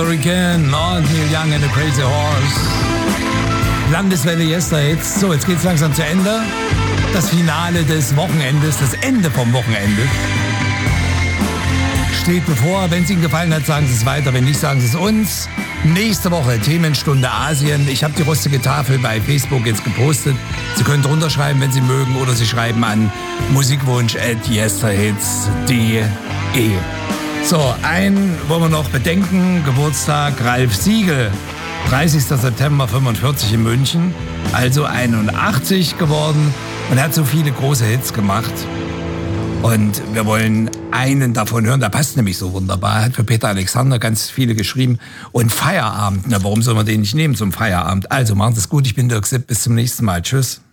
Hurricane und Neil Young and the Crazy Horse. Landeswelle Yesterhits. So, jetzt geht's langsam zu Ende. Das Finale des Wochenendes, das Ende vom Wochenende steht bevor. Wenn es Ihnen gefallen hat, sagen Sie es weiter. Wenn nicht, sagen Sie es uns. Nächste Woche Themenstunde Asien. Ich habe die rustige Tafel bei Facebook jetzt gepostet. Sie können drunter schreiben, wenn Sie mögen, oder Sie schreiben an musikwunsch@yesterhits.de. So, einen wollen wir noch bedenken. Geburtstag Ralf Siegel. 30. September 45 in München. Also 81 geworden. Und er hat so viele große Hits gemacht. Und wir wollen einen davon hören, der passt nämlich so wunderbar. Er hat für Peter Alexander ganz viele geschrieben. Und Feierabend, na, warum soll man den nicht nehmen zum Feierabend? Also machen Sie es gut, ich bin Dirk Sipp, bis zum nächsten Mal. Tschüss.